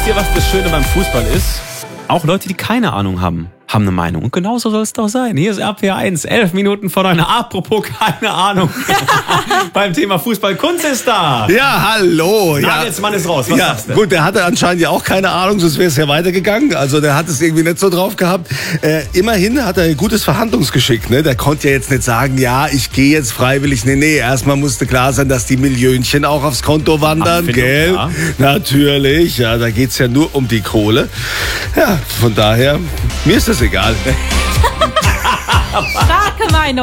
Wisst ihr, was das Schöne beim Fußball ist? Auch Leute, die keine Ahnung haben eine Meinung. Und genauso soll es doch sein. Hier ist RPR 1, 11 Minuten vor 9. Apropos keine Ahnung. Beim Thema Fußball. Kunz ist da. Ja, hallo. Nagelsmann ist raus. Was sagst du? Gut, der hatte anscheinend ja auch keine Ahnung, sonst wäre es ja weitergegangen. Also der hat es irgendwie nicht so drauf gehabt. Immerhin hat er ein gutes Verhandlungsgeschick. Ne? Der konnte ja jetzt nicht sagen, ja, ich gehe jetzt freiwillig. Nee, erstmal musste klar sein, dass die Millionchen auch aufs Konto wandern. Gell? Ja. Natürlich. Ja, da geht's ja nur um die Kohle. Ja, von daher, mir ist das egal. Starke Meinung.